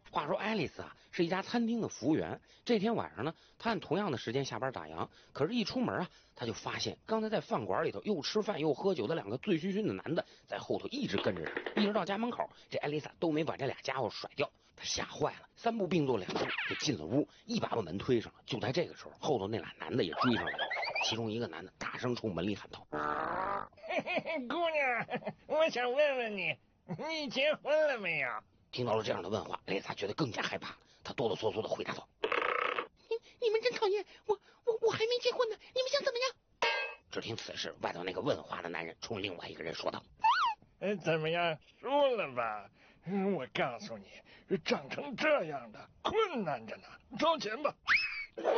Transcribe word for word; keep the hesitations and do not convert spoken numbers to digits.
话说爱丽丝啊，是一家餐厅的服务员。这天晚上呢，她按同样的时间下班打烊，可是，一出门啊，她就发现刚才在饭馆里头又吃饭又喝酒的两个醉醺醺的男的在后头一直跟着她，一直到家门口，这爱丽丝都没把这俩家伙甩掉。她吓坏了，三步并作两步就进了屋，一把把门推上了。就在这个时候，后头那俩男的也追上来了。其中一个男的大声冲门里喊道：“ 嘿嘿嘿，姑娘，我想问问你，你结婚了没有？” 听到了这样的问话，艾丽莎觉得更加害怕了。她哆哆嗦嗦的回答道：“ 你你们真讨厌，我我我还没结婚呢，你们想怎么样？” 只听此时，外头那个问话的男人冲另外一个人说道：“ 呃，怎么样，输了吧？我告诉你，长成这样的困难着呢，掏钱吧。”